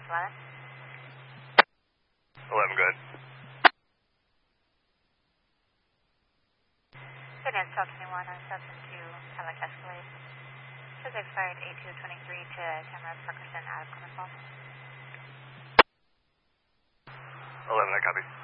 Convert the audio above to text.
11. 11, good. Good news, 1221 on substance to Hemlock Escalade. Says expired 8223 to Tamara Parkerson out of Clemens Falls. 11, I copy.